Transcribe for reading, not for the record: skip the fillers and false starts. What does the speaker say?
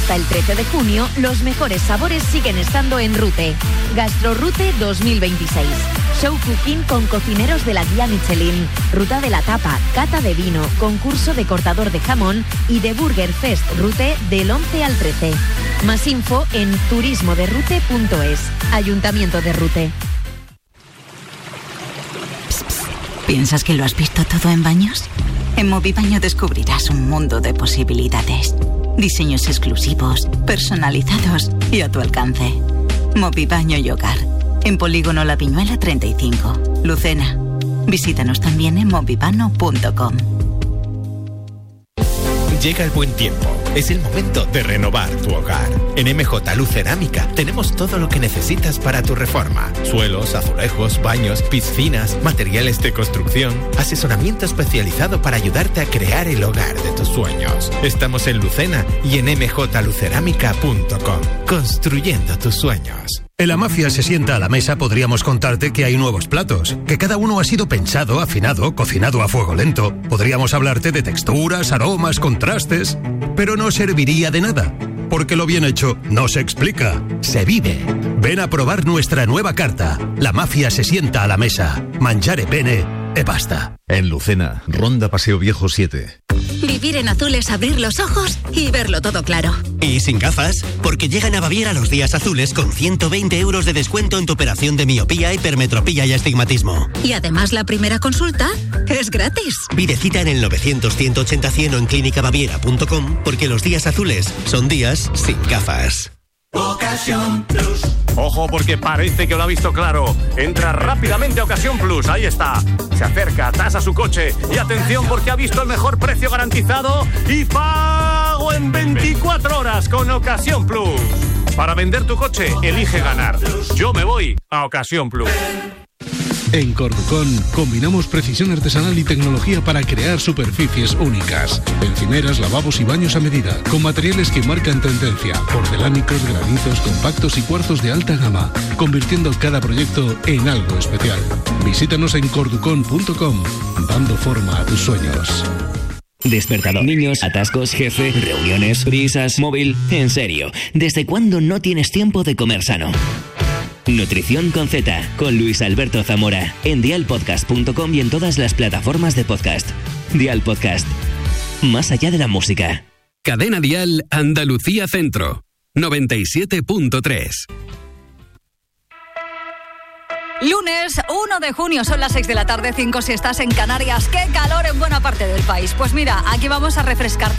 Hasta el 13 de junio, los mejores sabores siguen estando en Rute. Gastrorute 2026. Show cooking con cocineros de la guía Michelin, ruta de la tapa, cata de vino, concurso de cortador de jamón y de Burger Fest Rute del 11 al 13. Más info en turismoderrute.es. Ayuntamiento de Rute. ¿Piensas que lo has visto todo en baños? En Movibaño descubrirás un mundo de posibilidades. Diseños exclusivos, personalizados y a tu alcance. Movibaño y Hogar. En Polígono La Viñuela 35, Lucena. Visítanos también en movibano.com. Llega el buen tiempo. Es el momento de renovar tu hogar. En MJ Luz Cerámica tenemos todo lo que necesitas para tu reforma. Suelos, azulejos, baños, piscinas, materiales de construcción, asesoramiento especializado para ayudarte a crear el hogar de tus sueños. Estamos en Lucena y en mjlucerámica.com. Construyendo tus sueños. En La Mafia se sienta a la mesa podríamos contarte que hay nuevos platos, que cada uno ha sido pensado, afinado, cocinado a fuego lento. Podríamos hablarte de texturas, aromas, contrastes, pero no serviría de nada, porque lo bien hecho no se explica, se vive. Ven a probar nuestra nueva carta. La Mafia se sienta a la mesa. Mangiare bene e basta. En Lucena, Ronda Paseo Viejo 7. Vivir en azul es abrir los ojos y verlo todo claro. Y sin gafas, porque llegan a Baviera los días azules con 120 euros de descuento en tu operación de miopía, hipermetropía y astigmatismo. Y además la primera consulta es gratis. Pide cita en el 900-180-100 o en clínicabaviera.com, porque los días azules son días sin gafas. Ocasión Plus. Ojo, porque parece que lo ha visto claro. Entra rápidamente a Ocasión Plus, ahí está. Se acerca, tasa su coche y atención porque ha visto el mejor precio garantizado y pago en 24 horas con Ocasión Plus. Para vender tu coche, elige ganar. Yo me voy a Ocasión Plus. En Corducón combinamos precisión artesanal y tecnología para crear superficies únicas. Encimeras, lavabos y baños a medida, con materiales que marcan tendencia, porcelánicos, granitos, compactos y cuarzos de alta gama, convirtiendo cada proyecto en algo especial. Visítanos en corducon.com, dando forma a tus sueños. Despertador, niños, atascos, jefe, reuniones, prisas, móvil. En serio, ¿desde cuándo no tienes tiempo de comer sano? Nutrición con Z, con Luis Alberto Zamora, en dialpodcast.com y en todas las plataformas de podcast. Dial Podcast, más allá de la música. Cadena Dial Andalucía Centro, 97.3. Lunes 1 de junio, son las 6 de la tarde, 5 si estás en Canarias. ¡Qué calor en buena parte del país! Pues mira, aquí vamos a refrescarte